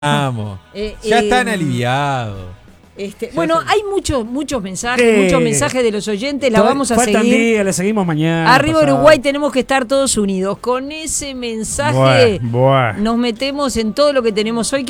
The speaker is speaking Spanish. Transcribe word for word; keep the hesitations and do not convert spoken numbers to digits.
Vamos. Eh, ya eh, están aliviados. Este, Ya bueno, está. hay muchos, muchos mensajes, Sí. muchos mensajes de los oyentes, la Todavía vamos a faltan seguir. días, le seguimos mañana. Arriba pasado. Uruguay, tenemos que estar todos unidos. Con ese mensaje Buah, buah. nos metemos en todo lo que tenemos hoy.